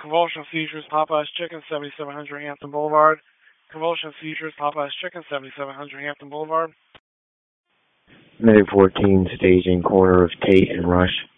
Convulsion seizures, Popeye's Chicken, 7700 Hampton Boulevard. Convulsion seizures, Popeye's Chicken, 7700 Hampton Boulevard. Medic 14, staging corner of Tate and Rush.